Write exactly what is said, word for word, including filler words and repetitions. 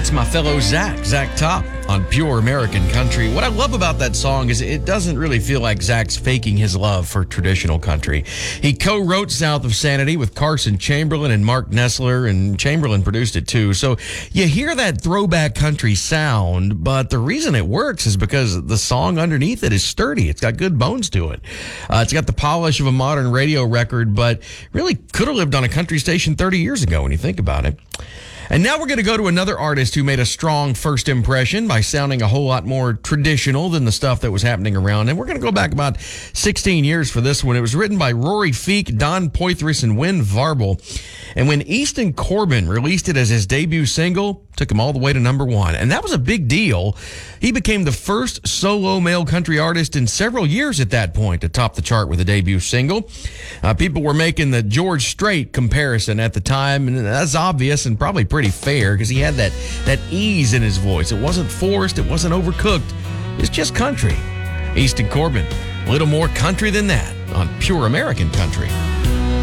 That's my fellow Zach, Zach Top on Pure American Country. What I love about that song is it doesn't really feel like Zach's faking his love for traditional country. He co-wrote South of Sanity with Carson Chamberlain and Mark Nessler, and Chamberlain produced it too. So you hear that throwback country sound, but the reason it works is because the song underneath it is sturdy. It's got good bones to it. Uh, it's got the polish of a modern radio record, but really could have lived on a country station thirty years ago when you think about it. And now we're going to go to another artist who made a strong first impression by sounding a whole lot more traditional than the stuff that was happening around. And we're going to go back about sixteen years for this one. It was written by Rory Feek, Don Poitras, and Win Varble. And when Easton Corbin released it as his debut single, took him all the way to number one. And that was a big deal. He became the first solo male country artist in several years at that point to top the chart with a debut single. Uh, people were making the George Strait comparison at the time, and that's obvious and probably pretty fair because he had that, that ease in his voice. It wasn't forced. It wasn't overcooked. It's just country. Easton Corbin, a little more country than that on Pure American Country.